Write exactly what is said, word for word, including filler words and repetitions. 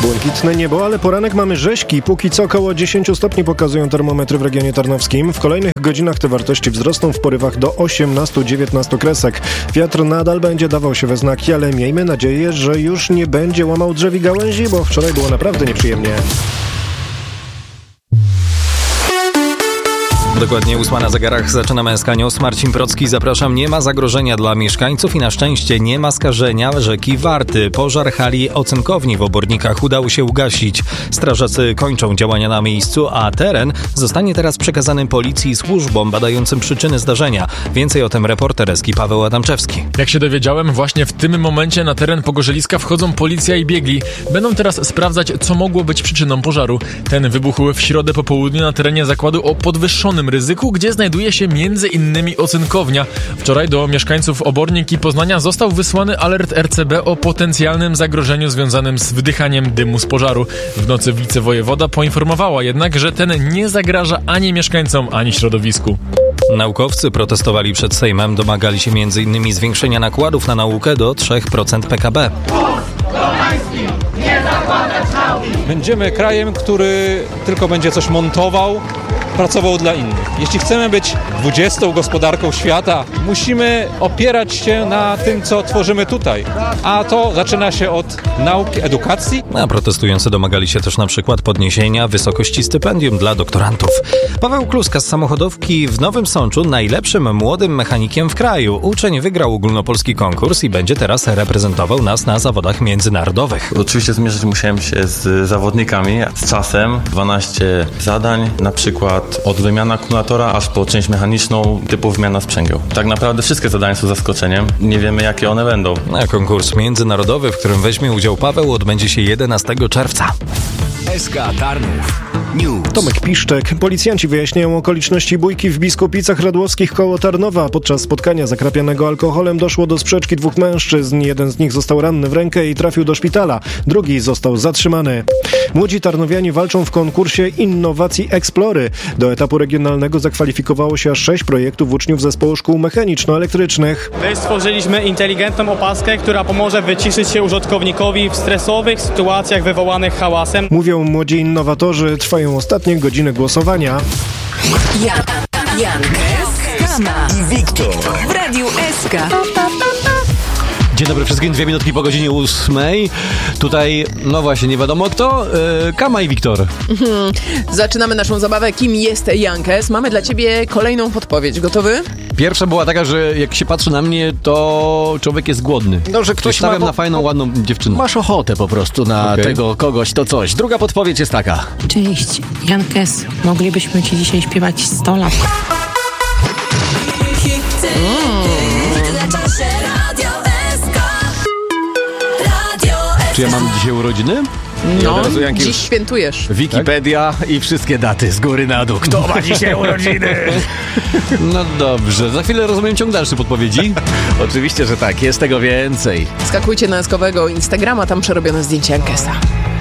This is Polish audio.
Błękitne niebo, ale poranek mamy rzeźki. Póki co około dziesięć stopni pokazują termometry w regionie tarnowskim. W kolejnych godzinach te wartości wzrosną w porywach do osiemnaście do dziewiętnastu kresek. Wiatr nadal będzie dawał się we znaki, ale miejmy nadzieję, że już nie będzie łamał drzew i gałęzi, bo wczoraj było naprawdę nieprzyjemnie. Dokładnie ósma na zegarach. Zaczynamy S K News. Marcin Procki, zapraszam. Nie ma zagrożenia dla mieszkańców i na szczęście nie ma skażenia rzeki Warty. Pożar hali ocynkowni w Obornikach udało się ugasić. Strażacy kończą działania na miejscu, a teren zostanie teraz przekazany policji i służbom badającym przyczyny zdarzenia. Więcej o tym reporter S K Paweł Adamczewski. Jak się dowiedziałem, właśnie w tym momencie na teren Pogorzeliska wchodzą policja i biegli. Będą teraz sprawdzać, co mogło być przyczyną pożaru. Ten wybuchł w środę po południu na terenie zakładu o podwyższonym ryzyku, gdzie znajduje się między innymi ocynkownia. Wczoraj do mieszkańców Obornik i Poznania został wysłany alert R C B o potencjalnym zagrożeniu związanym z wdychaniem dymu z pożaru. W nocy wicewojewoda poinformowała jednak, że ten nie zagraża ani mieszkańcom, ani środowisku. Naukowcy protestowali przed Sejmem, domagali się między innymi zwiększenia nakładów na naukę do trzy procent P K B. Będziemy krajem, który tylko będzie coś montował, pracował dla innych. Jeśli chcemy być dwudziestą gospodarką świata, musimy opierać się na tym, co tworzymy tutaj. A to zaczyna się od nauki, edukacji. A protestujący domagali się też na przykład podniesienia wysokości stypendium dla doktorantów. Paweł Kluska z samochodówki w Nowym Sączu najlepszym młodym mechanikiem w kraju. Uczeń wygrał ogólnopolski konkurs i będzie teraz reprezentował nas na zawodach międzynarodowych. Oczywiście zmierzyć musiałem się z zawodnikami, z czasem. dwanaście zadań, na przykład od wymiana akumulatora aż po część mechaniczną typu wymiana sprzęgieł. Tak naprawdę wszystkie zadania są zaskoczeniem. Nie wiemy, jakie one będą. A konkurs międzynarodowy, w którym weźmie udział Paweł, odbędzie się jedenastego czerwca. S K Tarnów News. Tomek Piszczek. Policjanci wyjaśniają okoliczności bójki w Biskupicach Radłowskich koło Tarnowa. Podczas spotkania zakrapianego alkoholem doszło do sprzeczki dwóch mężczyzn. Jeden z nich został ranny w rękę i trafił do szpitala. Drugi został zatrzymany. Młodzi tarnowianie walczą w konkursie Innowacji Explory. Do etapu regionalnego zakwalifikowało się aż sześć projektów uczniów zespołu szkół mechaniczno-elektrycznych. My stworzyliśmy inteligentną opaskę, która pomoże wyciszyć się użytkownikowi w stresowych sytuacjach wywołanych hałasem. Mówią młodzi innowatorzy. Trwają ostatnie godziny głosowania. Jan, Jan, Kama i Wiktor w Radiu S K. Dzień dobry wszystkim, dwie minutki po godzinie ósmej. Tutaj, no właśnie, nie wiadomo kto, yy, Kama i Wiktor. Mhm. Zaczynamy naszą zabawę. Kim jest Jankes? Mamy dla ciebie kolejną podpowiedź. Gotowy? Pierwsza była taka, że jak się patrzy na mnie, to człowiek jest głodny. No, że ktoś stawiam ma, na fajną, ładną dziewczynę. Masz ochotę po prostu na okay. tego kogoś, to coś. Druga podpowiedź jest taka. Cześć, Jankes. Moglibyśmy ci dzisiaj śpiewać sto lat. Czy ja mam dzisiaj urodziny? No, dziś już świętujesz. Wikipedia tak? I wszystkie daty z góry na dół. Kto ma dzisiaj urodziny? No dobrze, za chwilę rozumiem ciąg dalszy podpowiedzi. Oczywiście, że tak, jest tego więcej. Skakujcie na eskowego Instagrama, tam przerobione zdjęcie Jankesa.